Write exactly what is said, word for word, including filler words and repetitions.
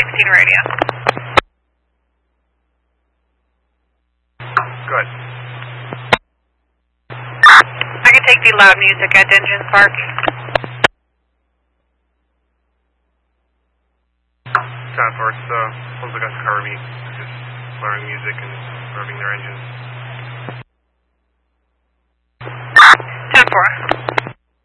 sixteen radio. Good. I can take the loud music at Dungeons Park. Time for us, uh, those guys cover me, just blaring music and revving their engines.